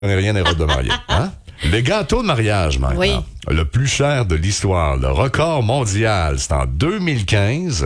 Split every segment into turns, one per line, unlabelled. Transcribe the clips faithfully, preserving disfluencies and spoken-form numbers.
connais rien des robes de mariée, hein? Les gâteaux de mariage, maintenant.
Oui.
Le plus cher de l'histoire, le record mondial, c'est en deux mille quinze.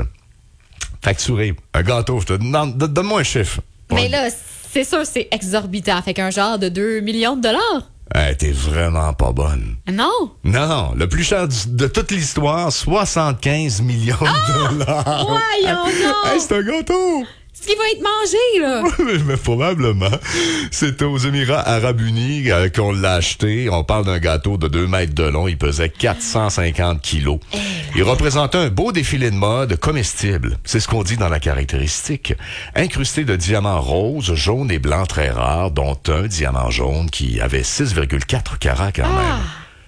Facturé. Un gâteau, je te demande, donne-moi un chiffre.
Mais
Ouais.
là, c'est sûr, c'est exorbitant. Fait qu'un genre de deux millions de dollars.
Hey, t'es vraiment pas bonne.
Non.
Non, non, le plus cher du- de toute l'histoire, soixante-quinze millions de dollars.
Voyons donc.
Hey, c'est un gâteau!
Ce qui va être mangé, là.
Mais probablement. C'est aux Émirats Arabes Unis euh, qu'on l'a acheté. On parle d'un gâteau de deux mètres de long. Il pesait quatre cent cinquante kilos. Il représentait un beau défilé de mode comestible. C'est ce qu'on dit dans la caractéristique. Incrusté de diamants roses, jaunes et blancs très rares, dont un diamant jaune qui avait six virgule quatre carats quand même.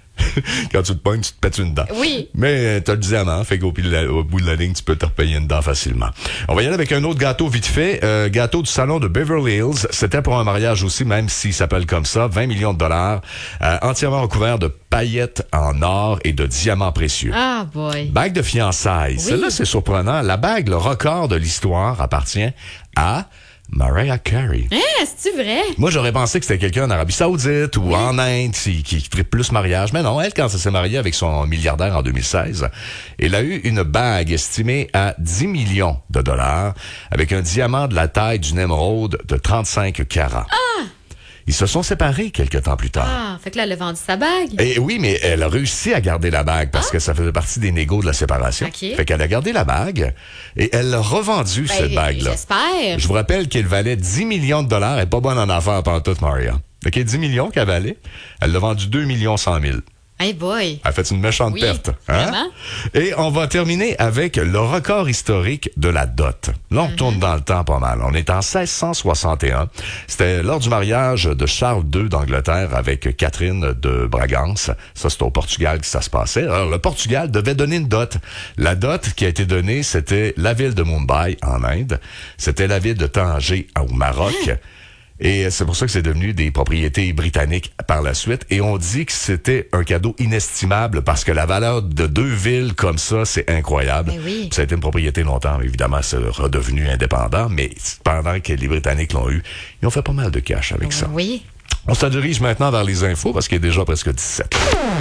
Quand tu te pognes, tu te pètes une dent.
Oui.
Mais t'as le diamant, fait qu'au la- au bout de la ligne, tu peux te repayer une dent facilement. On va y aller avec un autre gâteau vite fait. Euh, gâteau du salon de Beverly Hills. C'était pour un mariage aussi, même s'il s'appelle comme ça. vingt millions de dollars. Euh, entièrement recouvert de paillettes en or et de diamants précieux.
Ah, boy.
Bague de fiançailles.
Oui.
Celle-là, c'est surprenant. La bague, le record de l'histoire, appartient à Mariah Carey.
Hein, c'est-tu vrai?
Moi, j'aurais pensé que c'était quelqu'un en Arabie Saoudite ou en Inde qui, qui tripe plus mariage. Mais non, elle, quand elle s'est mariée avec son milliardaire en deux mille seize, elle a eu une bague estimée à dix millions de dollars avec un diamant de la taille d'une émeraude de trente-cinq carats.
Ah!
Ils se sont séparés quelques temps plus tard.
Ah, fait que là, elle a vendu sa bague.
Et oui, mais elle a réussi à garder la bague parce que ça faisait partie des négos de la séparation.
OK.
Fait qu'elle a gardé la bague et elle l'a revendue,
Ben,
cette bague-là.
J'espère.
Je vous rappelle qu'elle valait dix millions de dollars. Elle est pas bonne en affaires pantoute, Maria. OK, dix millions qu'elle valait. Elle l'a vendu deux millions cent mille.
Hey boy.
Elle a fait une méchante
Oui,
perte.
vraiment.
Et on va terminer avec le record historique de la dot. Là, on retourne dans le temps pas mal. On est en seize cent soixante et un. C'était lors du mariage de Charles deux d'Angleterre avec Catherine de Bragance. Ça, c'est au Portugal que ça se passait. Alors, le Portugal devait donner une dot. La dot qui a été donnée, c'était la ville de Mumbai, en Inde. C'était la ville de Tanger, au Maroc. Et c'est pour ça que c'est devenu des propriétés britanniques par la suite. Et on dit que c'était un cadeau inestimable parce que la valeur de deux villes comme ça, c'est incroyable.
Mais oui.
Puis ça a été une propriété longtemps. Évidemment, c'est redevenu indépendant. Mais pendant que les Britanniques l'ont eu, ils ont fait pas mal de cash avec ça.
Oui.
On se dirige maintenant vers les infos parce qu'il est déjà presque dix-sept.